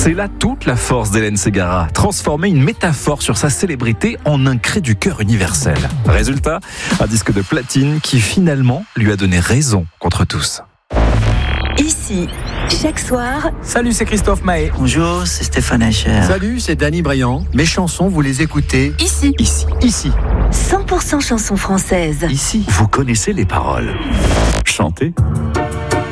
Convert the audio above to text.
C'est là toute la force d'Hélène Ségara, transformer une métaphore sur sa célébrité en un cri du cœur universel. Résultat, un disque de platine qui finalement lui a donné raison contre tous. Ici, chaque soir. Salut, c'est Christophe Maé. Bonjour, c'est Stéphane Echer. Salut, c'est Danny Briand. Mes chansons, vous les écoutez Ici. 100% chansons françaises. Ici. Vous connaissez les paroles. Chantez.